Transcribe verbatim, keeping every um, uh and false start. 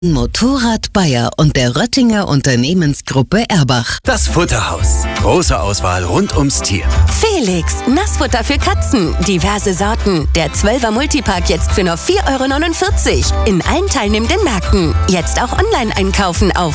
Motorrad Bayer und der Röttinger Unternehmensgruppe Erbach. Das Futterhaus. Große Auswahl rund ums Tier. Felix, Nassfutter für Katzen. Diverse Sorten. Der zwölfer Multipack jetzt für nur vier Euro neunundvierzig. In allen teilnehmenden Märkten. Jetzt auch online einkaufen auf